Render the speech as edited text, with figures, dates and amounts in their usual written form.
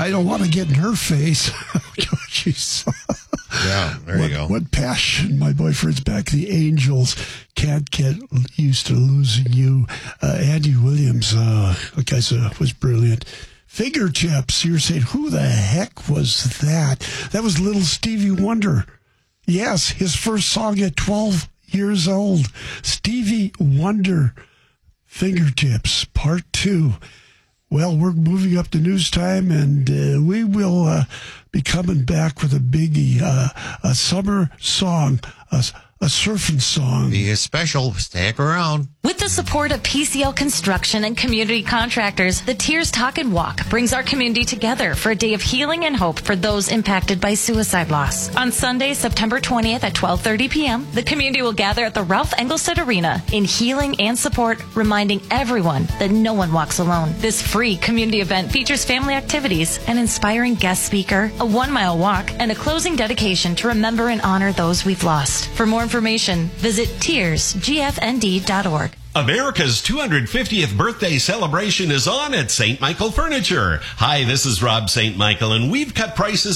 I don't want to get in her face. She's Yeah, there you go. What passion. My boyfriend's back. The Angels. Can't get used to losing you. Andy Williams, that guy was brilliant. Fingertips. You're saying, who the heck was that? That was little Stevie Wonder. Yes, his first song at 12 years old. Stevie Wonder. Fingertips, part 2. Well, we're moving up to news time, and we will be coming back with a biggie, a summer song, a surfing song. Be a special. Stick around. With the support of PCL Construction and community contractors, the Tears Talk and Walk brings our community together for a day of healing and hope for those impacted by suicide loss. On Sunday, September 20th at 12:30 p.m., the community will gather at the Ralph Engelstad Arena in healing and support, reminding everyone that no one walks alone. This free community event features family activities, an inspiring guest speaker, a 1-mile walk, and a closing dedication to remember and honor those we've lost. For more information, visit tearsgfnd.org. America's 250th birthday celebration is on at St. Michael Furniture. Hi, this is Rob St. Michael, and we've cut prices